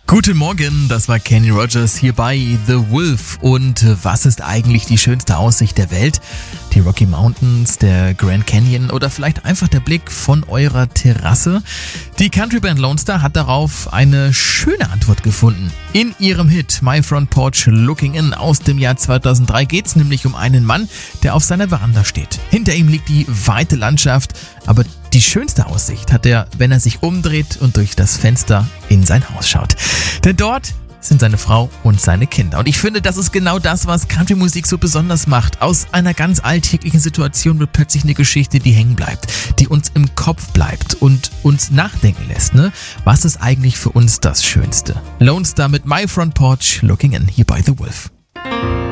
Guten Morgen, das war Kenny Rogers hier bei The Wolf. Und was ist eigentlich die schönste Aussicht der Welt? Die Rocky Mountains, der Grand Canyon oder vielleicht einfach der Blick von eurer Terrasse? Die Countryband Lone Star hat darauf eine schöne Antwort gefunden. In ihrem Hit My Front Porch Looking In aus dem Jahr 2003 geht's nämlich um einen Mann, der auf seiner Veranda steht. Hinter ihm liegt die weite Landschaft, aber die schönste Aussicht hat er, wenn er sich umdreht und durch das Fenster in sein Haus schaut. Denn dort sind seine Frau und seine Kinder. Und ich finde, das ist genau das, was Country-Musik so besonders macht. Aus einer ganz alltäglichen Situation wird plötzlich eine Geschichte, die hängen bleibt, die uns im Kopf bleibt und uns nachdenken lässt. Ne? Was ist eigentlich für uns das Schönste? Lone Star mit My Front Porch Looking In hier bei The Wolf.